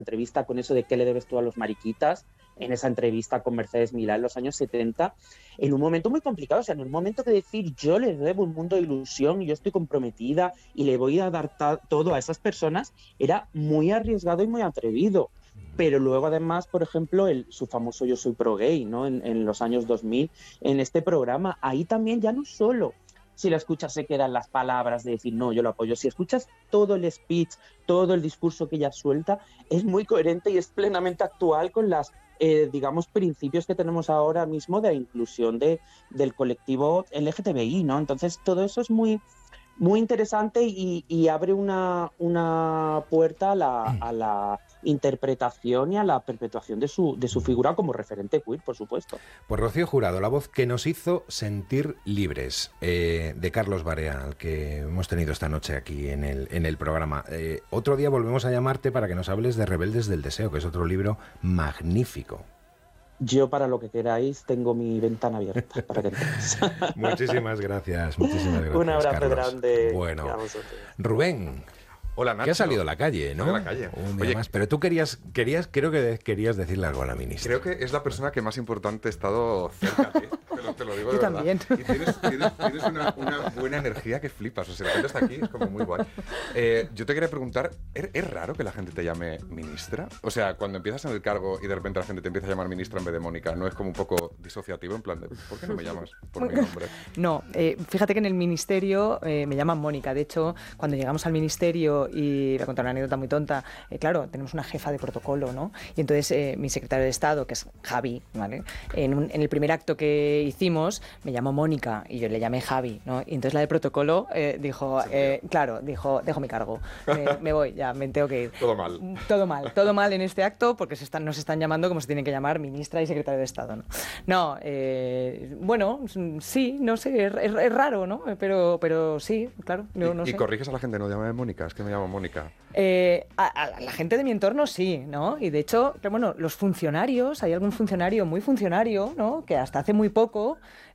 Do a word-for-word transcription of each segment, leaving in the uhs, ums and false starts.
entrevista con eso de qué le debes tú a los mariquitas, en esa entrevista con Mercedes Milá en los años setenta, en un momento muy complicado, o sea, en un momento que decir yo les debo un mundo de ilusión y yo estoy comprometida y le voy a dar ta- todo a esas personas, era muy arriesgado y muy atrevido. Pero luego además, por ejemplo, el, su famoso Yo soy pro gay, ¿no? En, en los años dos mil, en este programa, ahí también ya no solo si la escuchas se quedan las palabras de decir no, yo lo apoyo, si escuchas todo el speech, todo el discurso que ella suelta, es muy coherente y es plenamente actual con las, eh, digamos, principios que tenemos ahora mismo de inclusión de, del colectivo L G T B I, ¿no? Entonces todo eso es muy... muy interesante y, y abre una, una puerta a la, a la interpretación y a la perpetuación de su, de su figura como referente queer, por supuesto. Pues Rocío Jurado, la voz que nos hizo sentir libres, eh, de Carlos Barea, al que hemos tenido esta noche aquí en el, en el programa. Eh, otro día volvemos a llamarte para que nos hables de Rebeldes del Deseo, que es otro libro magnífico. Yo, para lo que queráis, tengo mi ventana abierta para que entres. Muchísimas gracias, muchísimas gracias. Un abrazo Carlos. grande. Bueno, Rubén. Hola, Nacho. Que ha salido a la calle, ¿no? A la calle. Un día Oye, más. Pero tú querías, querías, creo que querías decirle algo a la ministra. Creo que es la persona que más importante ha estado cerca, tío. Te lo, te lo digo de Yo verdad. también. Y tienes, tienes, tienes una, una buena energía que flipas. O sea, la gente está aquí, es como muy guay. Eh, yo te quería preguntar, ¿es, ¿es raro que la gente te llame ministra? O sea, cuando empiezas en el cargo y de repente la gente te empieza a llamar ministra en vez de Mónica, ¿no es como un poco disociativo? En plan de, ¿por qué no me llamas por mi nombre? No, eh, fíjate que en el ministerio eh, me llaman Mónica. De hecho, cuando llegamos al ministerio, y voy a contar una anécdota muy tonta, eh, claro, tenemos una jefa de protocolo, ¿no? Y entonces eh, mi secretario de Estado, que es Javi, ¿vale? En, un, en el primer acto que hicimos me llamó Mónica y yo le llamé Javi, ¿no? Y entonces la de protocolo eh, dijo, eh, claro, dijo, dejo mi cargo, me, me voy, ya me tengo que ir. Todo mal. Todo mal, todo mal en este acto porque se están, nos están llamando como se tienen que llamar ministra y secretario de Estado, ¿no? No, eh, bueno, sí, no sé, es, es, es raro, ¿no? Pero, pero sí, claro, no, y, no y sé. corriges a la gente, no llame Mónica, es que me llamo Mónica. Eh, a, a la gente de mi entorno sí, ¿no? Y de hecho, bueno, los funcionarios, hay algún funcionario muy funcionario, ¿no? Que hasta hace muy poco,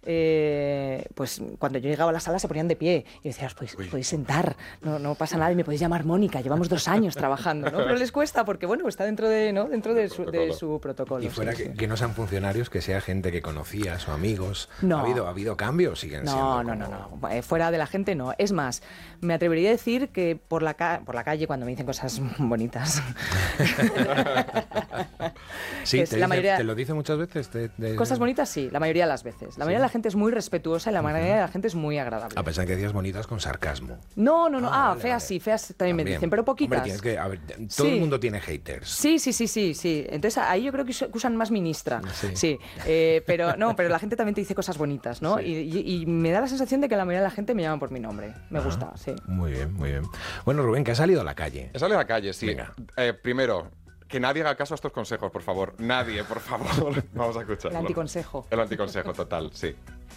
eh, pues cuando yo llegaba a la sala se ponían de pie y decías, pues podéis sentar, no, no pasa nada y me podéis llamar Mónica, llevamos dos años trabajando, ¿no? Pero les cuesta porque, bueno, está dentro de, ¿no? dentro de su, de su protocolo. Y fuera sí, que, sí. que no sean funcionarios, que sea gente que conocías o amigos. No. ¿Ha habido, ha habido cambios? Siguen No, siendo no, como... no, no. Eh, fuera de la gente no. Es más, me atrevería a decir que por la, ca por la calle cuando me dicen cosas bonitas. Sí, te, la dice, mayoría... te lo dice muchas veces. Te, te... Cosas bonitas sí, la mayoría de las veces. La mayoría sí. de la gente es muy respetuosa y la mayoría de la gente es muy agradable. A pesar de que decías bonitas con sarcasmo. No, no, no. Ah, Ah, vale, feas vale. sí, feas también, También. me dicen, pero poquitas. Hombre, tienes que, a ver, todo Sí. el mundo tiene haters. Sí, sí, sí, sí, sí. Entonces ahí yo creo que us- que usan más ministra. Sí. Sí. Eh, pero no, pero la gente también te dice cosas bonitas, ¿no? Sí. Y, y- y me da la sensación de que la mayoría de la gente me llama por mi nombre. Me gusta, sí. Muy bien, muy bien. Bueno, Rubén, que ha salido a la calle. He salido a la calle, sí. Venga. Eh, primero, que nadie haga caso a estos consejos, por favor. Nadie, por favor. Vamos a escucharlo. El anticonsejo. El anticonsejo, total, sí.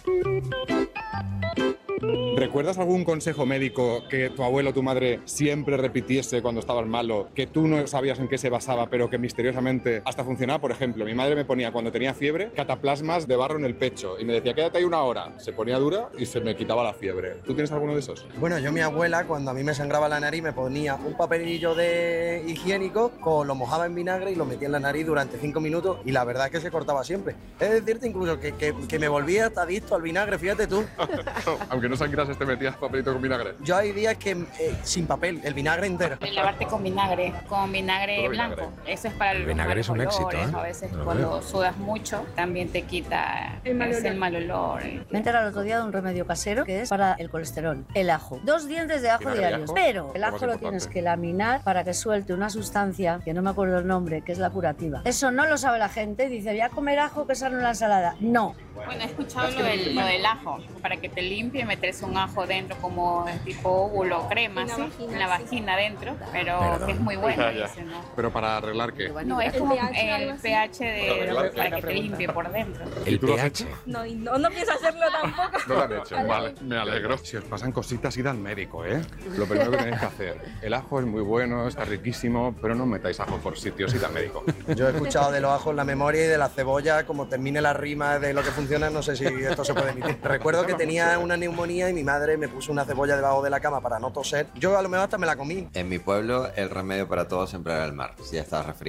¿Recuerdas algún consejo médico que tu abuelo o tu madre siempre repitiese cuando estabas malo, que tú no sabías en qué se basaba, pero que misteriosamente hasta funcionaba? Por ejemplo, mi madre me ponía cuando tenía fiebre cataplasmas de barro en el pecho y me decía, quédate ahí una hora. Se ponía dura y se me quitaba la fiebre. ¿Tú tienes alguno de esos? Bueno, yo mi abuela, cuando a mí me sangraba la nariz, me ponía un papelillo de higiénico, con, lo mojaba en vinagre y lo metía en la nariz durante cinco minutos y la verdad es que se cortaba siempre. Es decirte incluso que, que, que me volvía hasta adicto al vinagre, fíjate tú. Aunque no sangrase, te metías papelito con vinagre. Yo hay días que eh, sin papel, el vinagre entero. Lavarte con vinagre, con vinagre Todo blanco. vinagre. Eso es para El los vinagre es un malos éxito, olores. ¿eh? A veces Lo cuando veo. sudas mucho también te quita El mal ese olor. mal olor. Me he enterado el otro día de un remedio casero que es para el colesterol, el ajo. Dos dientes de ajo ¿Vinagre de diarios. ajo? Pero Lo el más ajo lo importante. tienes que laminar para que suelte una sustancia, que no me acuerdo el nombre, que es la curativa. Eso no lo sabe la gente. Dice, voy a comer ajo que sale en la ensalada. No. Bueno, he escuchado lo del, lo del ajo, para que te limpie, meterse un ajo dentro como tipo óvulo o crema, En la así, vagina, en la sí. vagina dentro, pero Perdón. que es muy bueno. Ya, ya. Dice, ¿no? Pero para arreglar qué. No, es El como pH, algo el así. pH de, Para arreglar. para que te limpie por dentro. El tú lo has pH. hecho? No, y no, no pienso hacerlo tampoco. No lo han hecho, vale, me alegro. Si os pasan cositas, id al médico, ¿eh? Lo primero que tenéis que hacer. El ajo es muy bueno, está riquísimo, pero no metáis ajo por sitios, id al médico. Yo he escuchado de los ajos la memoria y de la cebolla, como termine la rima de lo que funciona, no sé si esto se puede emitir. Recuerdo que tenía una neumonía neumonía y mi madre me puso una cebolla debajo de la cama para no toser. Yo a lo mejor hasta me la comí. En mi pueblo el remedio para todo siempre era el mar. Si ya estabas resfriado,